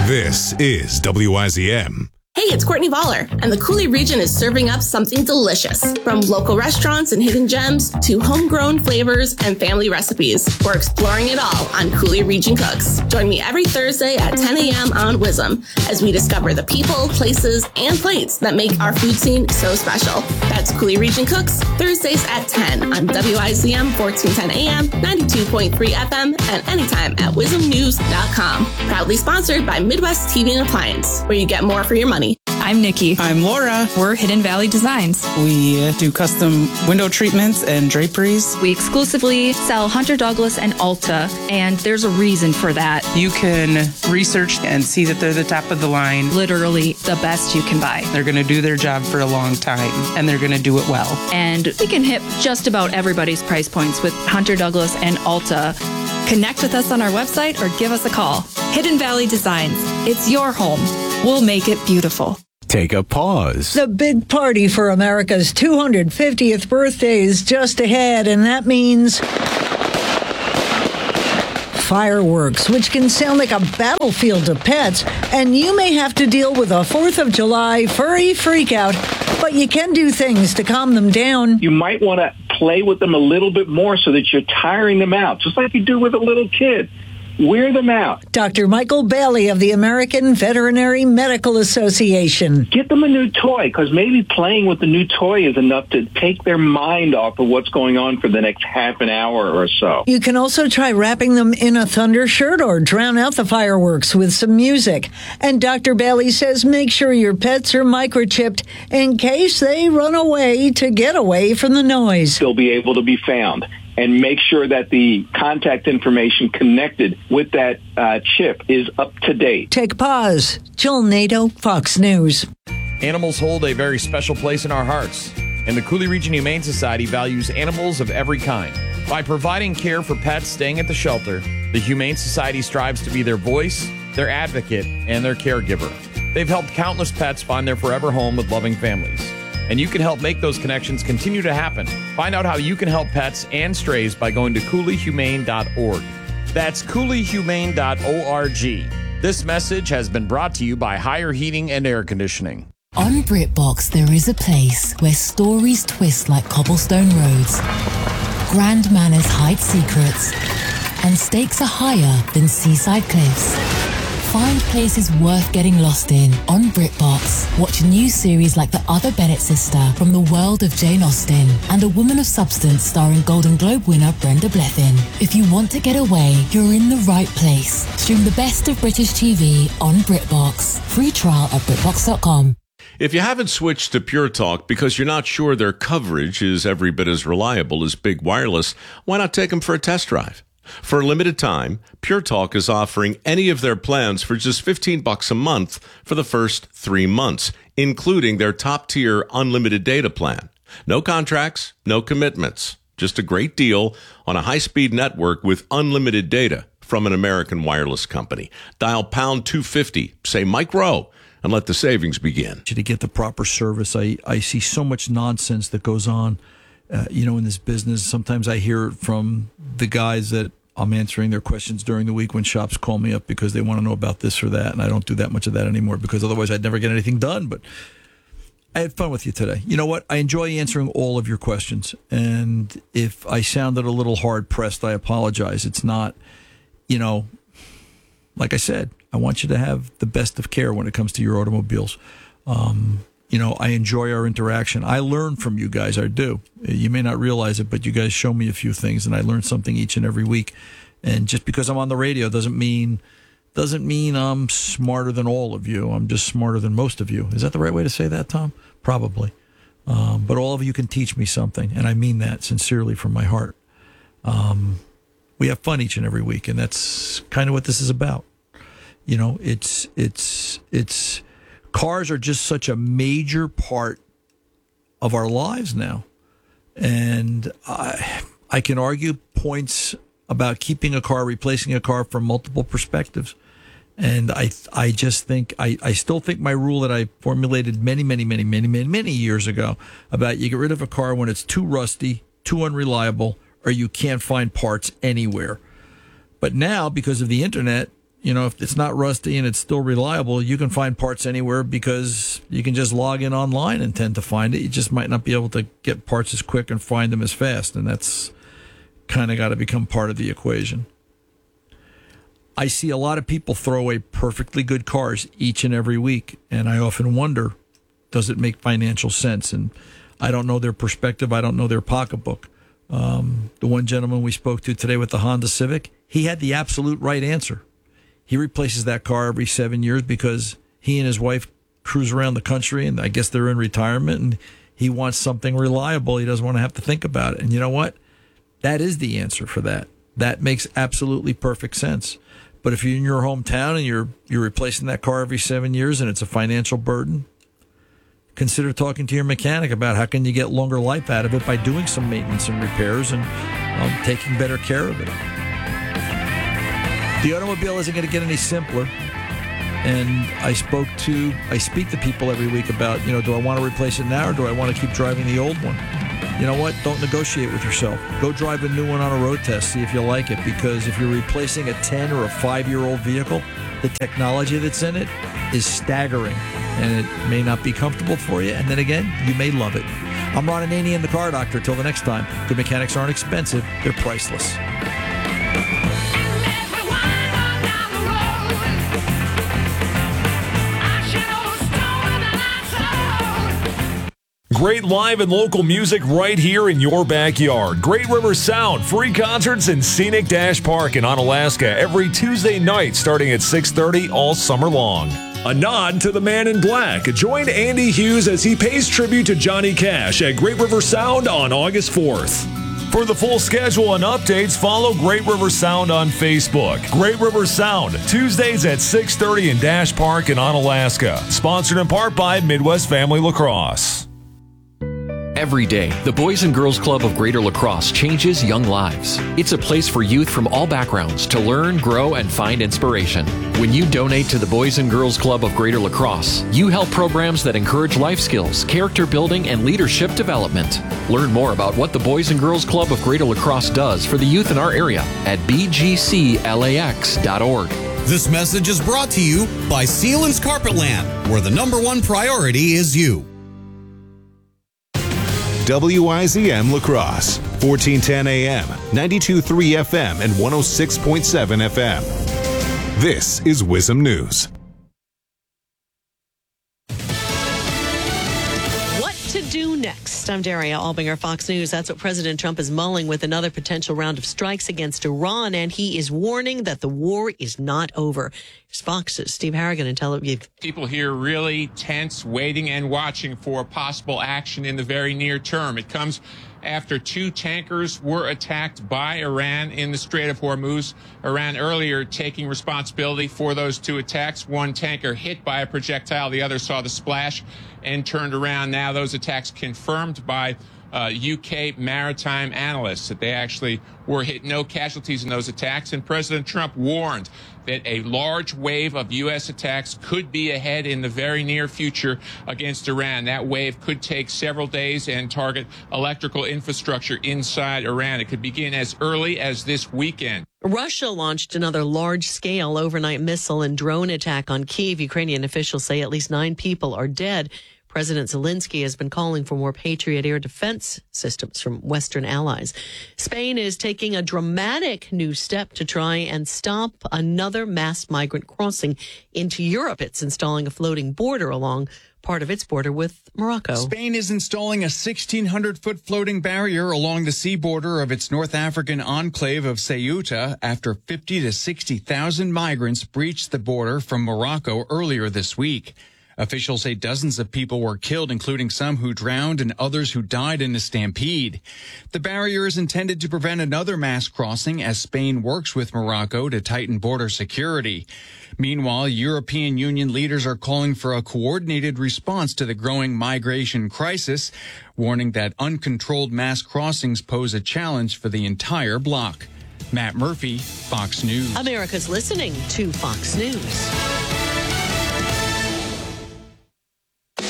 This is WIZM. Hey, it's Courtney Voller, and the Cooley region is serving up something delicious. From local restaurants and hidden gems to homegrown flavors and family recipes, we're exploring it all on Cooley Region Cooks. Join me every Thursday at 10 a.m. on WIZM as we discover the people, places, and plates that make our food scene so special. That's Cooley Region Cooks, Thursdays at 10 on WIZM 1410 AM, 92.3 FM, and anytime at WIZMnews.com. Proudly sponsored by Midwest TV and Appliance, where you get more for your money. I'm Nikki. I'm Laura. We're Hidden Valley Designs. We do custom window treatments and draperies. We exclusively sell Hunter Douglas and Ulta, and there's a reason for that. You can research and see that they're the top of the line. Literally the best you can buy. They're going to do their job for a long time, and they're going to do it well. And we can hit just about everybody's price points with Hunter Douglas and Ulta. Connect with us on our website or give us a call. Hidden Valley Designs. It's your home. We'll make it beautiful. Take a pause. The big party for America's 250th birthday is just ahead, and that means fireworks, which can sound like a battlefield to pets, and you may have to deal with a 4th of July furry freakout, but you can do things to calm them down. You might want to play with them a little bit more so that you're tiring them out, just like you do with a little kid. Wear them out. Dr. Michael Bailey of the American Veterinary Medical Association. Get them a new toy, because maybe playing with the new toy is enough to take their mind off of what's going on for the next half an hour or so. You can also try wrapping them in a thunder shirt or drown out the fireworks with some music. And Dr. Bailey says make sure your pets are microchipped in case they run away to get away from the noise. They'll be able to be found. And make sure that the contact information connected with that chip is up to date. Take pause. Jill Nato, Fox News. Animals hold a very special place in our hearts, and the Cooley Region Humane Society values animals of every kind. By providing care for pets staying at the shelter, the Humane Society strives to be their voice, their advocate, and their caregiver. They've helped countless pets find their forever home with loving families. And you can help make those connections continue to happen. Find out how you can help pets and strays by going to CooleyHumane.org. That's CooleyHumane.org. This message has been brought to you by Higher Heating and Air Conditioning. On BritBox, there is a place where stories twist like cobblestone roads, grand manners hide secrets, and stakes are higher than seaside cliffs. Find places worth getting lost in on BritBox. Watch new series like The Other Bennett Sister from the world of Jane Austen and A Woman of Substance starring Golden Globe winner Brenda Blethyn. If you want to get away, you're in the right place. Stream the best of British TV on BritBox. Free trial at BritBox.com. If you haven't switched to Pure Talk because you're not sure their coverage is every bit as reliable as Big Wireless, why not take them for a test drive? For a limited time, Pure Talk is offering any of their plans for just $15 a month for the first 3 months, including their top-tier unlimited data plan. No contracts, no commitments. Just a great deal on a high-speed network with unlimited data from an American wireless company. Dial pound 250, say Mike Rowe, and let the savings begin. To get the proper service, I see so much nonsense that goes on. In this business, sometimes I hear it from the guys that I'm answering their questions during the week when shops call me up because they want to know about this or that, and I don't do that much of that anymore because otherwise I'd never get anything done. But I had fun with you today. You know what? I enjoy answering all of your questions, and if I sounded a little hard-pressed, I apologize. It's not, like I said, I want you to have the best of care when it comes to your automobiles. I enjoy our interaction. I learn from you guys. I do. You may not realize it, but you guys show me a few things, and I learn something each and every week. And just because I'm on the radio doesn't mean I'm smarter than all of you. I'm just smarter than most of you. Is that the right way to say that, Tom? Probably. But all of you can teach me something, and I mean that sincerely from my heart. We have fun each and every week, and that's kind of what this is about. It's cars are just such a major part of our lives now. And I can argue points about keeping a car, replacing a car from multiple perspectives. And I just think, I still think my rule that I formulated many years ago about you get rid of a car when it's too rusty, too unreliable, or you can't find parts anywhere. But now, because of the internet, if it's not rusty and it's still reliable, you can find parts anywhere because you can just log in online and tend to find it. You just might not be able to get parts as quick and find them as fast, and that's kind of got to become part of the equation. I see a lot of people throw away perfectly good cars each and every week, and I often wonder, does it make financial sense? And I don't know their perspective. I don't know their pocketbook. The one gentleman we spoke to today with the Honda Civic, he had the absolute right answer. He replaces that car every 7 years because he and his wife cruise around the country, and I guess they're in retirement, and he wants something reliable. He doesn't want to have to think about it. And you know what? That is the answer for that. That makes absolutely perfect sense. But if you're in your hometown and you're replacing that car every 7 years and it's a financial burden, consider talking to your mechanic about how can you get longer life out of it by doing some maintenance and repairs and taking better care of it. The automobile isn't going to get any simpler. And I speak to people every week about, do I want to replace it now or do I want to keep driving the old one? You know what? Don't negotiate with yourself. Go drive a new one on a road test, see if you like it. Because if you're replacing a 10 or a 5-year-old vehicle, the technology that's in it is staggering. And it may not be comfortable for you. And then again, you may love it. I'm Ron Ananian, the Car Doctor. Till the next time, good mechanics aren't expensive. They're priceless. Great live and local music right here in your backyard. Great River Sound, free concerts in Scenic Dash Park in Onalaska every Tuesday night starting at 6:30 all summer long. A nod to the Man in Black. Join Andy Hughes as he pays tribute to Johnny Cash at Great River Sound on August 4th. For the full schedule and updates, follow Great River Sound on Facebook. Great River Sound, Tuesdays at 6:30 in Dash Park in Onalaska. Sponsored in part by Midwest Family Lacrosse. Every day, the Boys and Girls Club of Greater La Crosse changes young lives. It's a place for youth from all backgrounds to learn, grow, and find inspiration. When you donate to the Boys and Girls Club of Greater La Crosse, you help programs that encourage life skills, character building, and leadership development. Learn more about what the Boys and Girls Club of Greater La Crosse does for the youth in our area at bgclax.org. This message is brought to you by Sealands Carpetland, where the #1 priority is you. WIZM La Crosse, 1410 AM, 92.3 FM, and 106.7 FM. This is WIZM News. What to do next? I'm Daria Albinger, Fox News. That's what President Trump is mulling with another potential round of strikes against Iran, and he is warning that the war is not over. Here's Fox's Steve Harrigan in Tel Aviv. People here really tense, waiting and watching for possible action in the very near term. It comes after 2 tankers were attacked by Iran in the Strait of Hormuz. Iran earlier taking responsibility for those 2 attacks. 1 tanker hit by a projectile. The other saw the splash and turned around. Now those attacks confirmed by UK maritime analysts that they actually were hit. No casualties in those attacks. And President Trump warned that a large wave of U.S. attacks could be ahead in the very near future against Iran. That wave could take several days and target electrical infrastructure inside Iran. It could begin as early as this weekend. Russia launched another large-scale overnight missile and drone attack on Kyiv. Ukrainian officials say at least 9 people are dead. President Zelensky has been calling for more Patriot air defense systems from Western allies. Spain is taking a dramatic new step to try and stop another mass migrant crossing into Europe. It's installing a floating border along part of its border with Morocco. Spain is installing a 1,600-foot floating barrier along the sea border of its North African enclave of Ceuta after 50 to 60,000 migrants breached the border from Morocco earlier this week. Officials say dozens of people were killed, including some who drowned and others who died in a stampede. The barrier is intended to prevent another mass crossing as Spain works with Morocco to tighten border security. Meanwhile, European Union leaders are calling for a coordinated response to the growing migration crisis, warning that uncontrolled mass crossings pose a challenge for the entire bloc. Matt Murphy, Fox News. America's listening to Fox News. You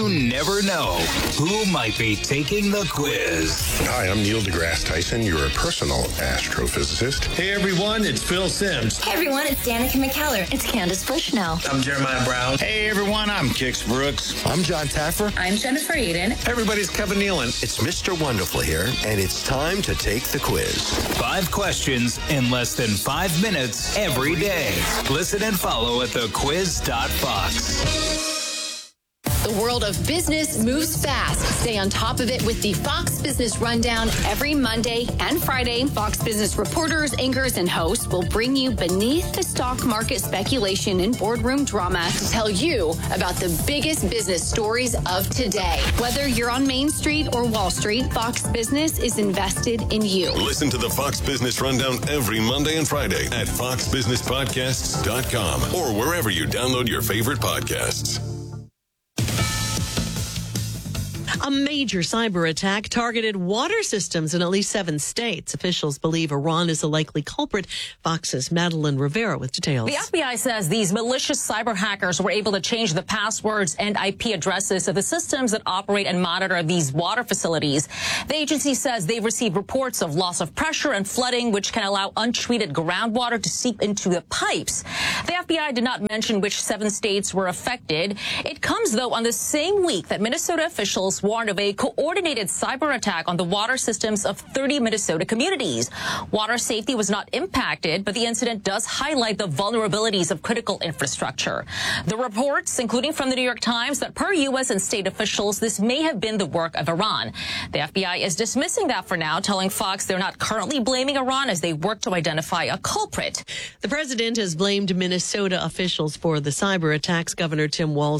You never know who might be taking the quiz. Hi, I'm Neil deGrasse Tyson, your personal astrophysicist. Hey everyone, it's Phil Sims. Hey everyone, it's Danica McKellar. It's Candace Bushnell. I'm Jeremiah Brown. Hey everyone, I'm Kix Brooks. I'm John Taffer. I'm Jennifer Eden. Everybody's Kevin Nealon. It's Mr. Wonderful here, and it's time to take the quiz. 5 questions in less than 5 minutes every day. Listen and follow at thequiz.fox. The world of business moves fast. Stay on top of it with the Fox Business Rundown every Monday and Friday. Fox Business reporters, anchors, and hosts will bring you beneath the stock market speculation and boardroom drama to tell you about the biggest business stories of today. Whether you're on Main Street or Wall Street, Fox Business is invested in you. Listen to the Fox Business Rundown every Monday and Friday at foxbusinesspodcasts.com or wherever you download your favorite podcasts. A major cyber attack targeted water systems in at least 7 states. Officials believe Iran is a likely culprit. Fox's Madeline Rivera with details. The FBI says these malicious cyber hackers were able to change the passwords and IP addresses of the systems that operate and monitor these water facilities. The agency says they've received reports of loss of pressure and flooding, which can allow untreated groundwater to seep into the pipes. The FBI did not mention which 7 states were affected. It comes, though, on the same week that Minnesota officials warned of a coordinated cyber attack on the water systems of 30 Minnesota communities. Water safety was not impacted, but the incident does highlight the vulnerabilities of critical infrastructure. The reports, including from the New York Times, that per U.S. and state officials, this may have been the work of Iran. The FBI is dismissing that for now, telling Fox they're not currently blaming Iran as they work to identify a culprit. The president has blamed Minnesota officials for the cyber attacks. Governor Tim Walz